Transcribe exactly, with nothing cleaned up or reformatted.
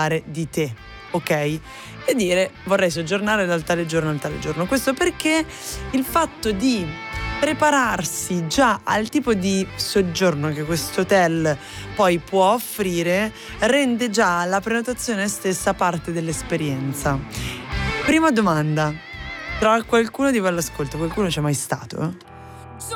parlare di te, ok? E dire vorrei soggiornare dal tale giorno al tale giorno. Questo perché il fatto di prepararsi già al tipo di soggiorno che questo hotel poi può offrire rende già la prenotazione stessa parte dell'esperienza. Prima domanda, tra qualcuno di voi all'ascolto, qualcuno c'è mai stato?